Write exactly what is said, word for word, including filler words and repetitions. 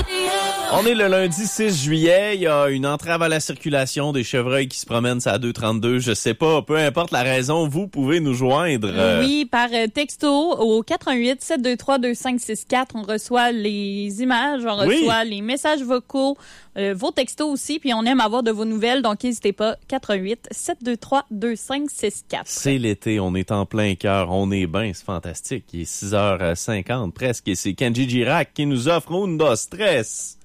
On est le lundi six juillet, il y a une entrave à la circulation des chevreuils qui se promènent sur la deux trente-deux, je sais pas, peu importe la raison, vous pouvez nous joindre. Euh... Oui, par texto au quatre un huit sept deux trois deux cinq six quatre, on reçoit les images, on reçoit oui. les messages vocaux, euh, vos textos aussi, puis on aime avoir de vos nouvelles, donc n'hésitez pas, quatre un huit sept deux trois deux cinq six quatre. C'est l'été, on est en plein cœur, on est bien, c'est fantastique, il est six heures cinquante presque, et c'est Kenji Girac qui nous offre Mundo Stress.